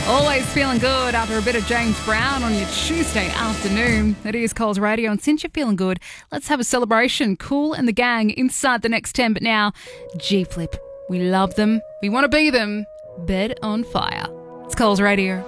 Always feeling good after a bit of James Brown on your Tuesday afternoon. It is Coles Radio, and since you're feeling good, let's have a celebration. Kool and the Gang inside the next 10, but now G-Flip. We love them. We want to be them. Bed on Fire. It's Coles Radio.